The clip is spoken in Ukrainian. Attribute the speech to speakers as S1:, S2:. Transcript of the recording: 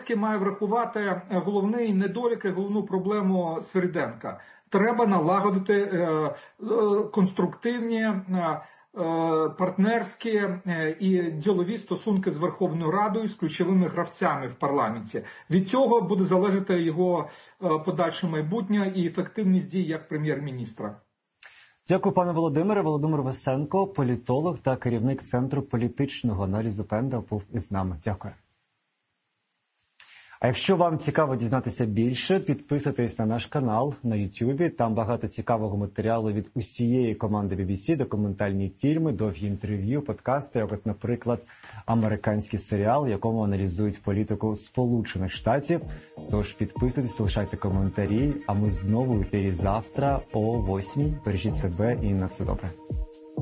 S1: Зеленський має врахувати головний недолік і головну проблему Свириденка. Треба налагодити конструктивні, партнерські і ділові стосунки з Верховною Радою, з ключовими гравцями в парламенті. Від цього буде залежати його подальше майбутнє і ефективність дій як прем'єр-міністра.
S2: Дякую, пане Володимире. Володимир Васенко, політолог та керівник Центру політичного аналізу Пенда, був із нами. Дякую. А якщо вам цікаво дізнатися більше, підписуйтесь на наш канал на YouTube. Там багато цікавого матеріалу від усієї команди BBC, документальні фільми, довгі інтерв'ю, подкасти, як от, наприклад, американський серіал, в якому аналізують політику Сполучених Штатів. Тож підписуйтесь, залишайте коментарі, а ми знову в ефірі завтра о 8:00. Бережіть себе і на все добре.